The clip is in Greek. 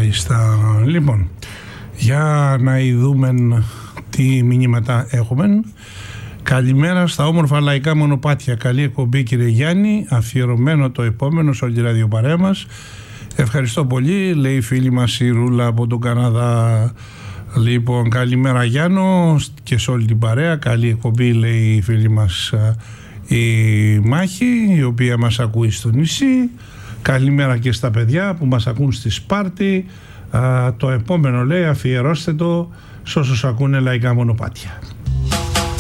Μάλιστα. Λοιπόν, για να δούμε τι μηνύματα έχουμε. Καλημέρα στα όμορφα λαϊκά μονοπάτια. Καλή εκπομπή, κύριε Γιάννη. Αφιερωμένο το επόμενο σε όλη τη ραδιοπαρέα μας. Ευχαριστώ πολύ, λέει η φίλη μας η Ρούλα από τον Καναδά. Λοιπόν, καλημέρα Γιάννο και σε όλη την παρέα. Καλή εκπομπή, λέει η φίλη μας η Μάχη, η οποία μας ακούει στο νησί. Καλημέρα και στα παιδιά που μας ακούν στη Σπάρτη. Το επόμενο, λέει, αφιερώστε το σε όσους ακούνε λαϊκά μονοπάτια.